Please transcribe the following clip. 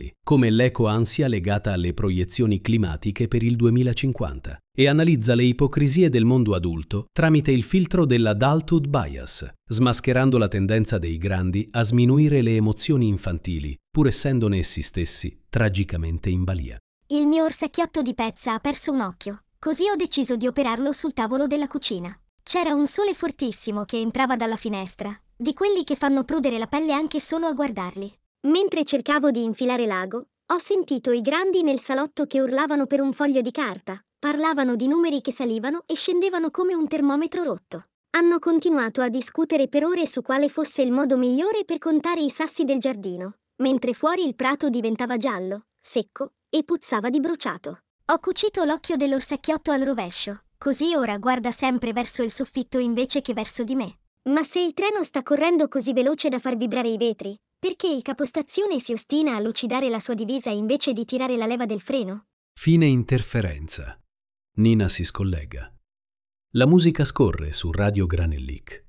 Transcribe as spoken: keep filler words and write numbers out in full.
ambientali, come l'ecoansia legata alle proiezioni climatiche per il duemilacinquanta, e analizza le ipocrisie del mondo adulto tramite il filtro dell'adulthood bias, smascherando la tendenza dei grandi a sminuire le emozioni infantili, pur essendone essi stessi tragicamente in balia. Il mio orsacchiotto di pezza ha perso un occhio, così ho deciso di operarlo sul tavolo della cucina. C'era un sole fortissimo che entrava dalla finestra, di quelli che fanno prudere la pelle anche solo a guardarli. Mentre cercavo di infilare l'ago, ho sentito i grandi nel salotto che urlavano per un foglio di carta, parlavano di numeri che salivano e scendevano come un termometro rotto. Hanno continuato a discutere per ore su quale fosse il modo migliore per contare i sassi del giardino, mentre fuori il prato diventava giallo, secco e puzzava di bruciato. Ho cucito l'occhio dell'orsacchiotto al rovescio, così ora guarda sempre verso il soffitto invece che verso di me. Ma se il treno sta correndo così veloce da far vibrare i vetri, perché il capostazione si ostina a lucidare la sua divisa invece di tirare la leva del freno? Fine interferenza. Nina si scollega. La musica scorre su Radio Granellic.